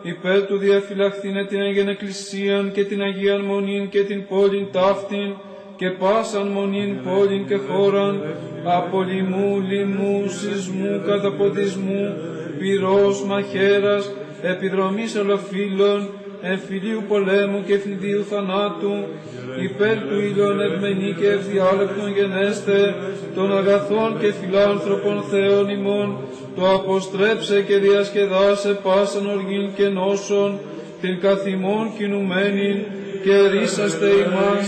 υπέρ του διαφυλαχθήνε την Αγίαν Εκκλησίαν και την Αγίαν Μονήν και την πόλην ταύτην και πάσαν μονήν πόλην και χώραν από λοιμού, λοιμού, σεισμού, καταποδισμού, πυρός, μαχαίρας, επιδρομής ολοφύλων, εμφυλίου πολέμου και φνηδίου θανάτου, υπέρ του ήλιον ευμενή και ευδιάλεκτον γενέστε, των αγαθών και φιλάνθρωπων Θεών ημών, το αποστρέψε και διασκεδάσε πάσαν οργήν και νόσον, την καθημών κινουμένην και ρίσαστε ημάς